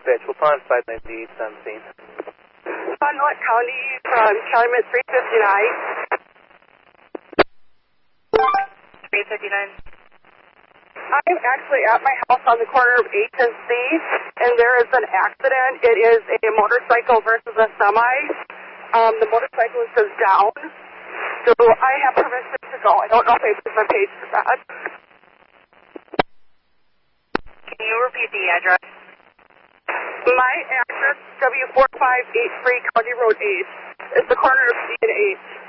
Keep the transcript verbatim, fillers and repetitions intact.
dispatch. We'll find five ninety-eight on scene. Fond du Lac County from Calumet three fifty-nine. three fifty-nine. I'm actually at my house on the corner of eighth and C, and there is an accident. It is a motorcycle versus a semi. Um, the motorcyclist is down, so I have permission to go. I don't know if I put my page for that. Can you repeat the address? My address is W four five eight three County Road eight. It's the corner of C and eight.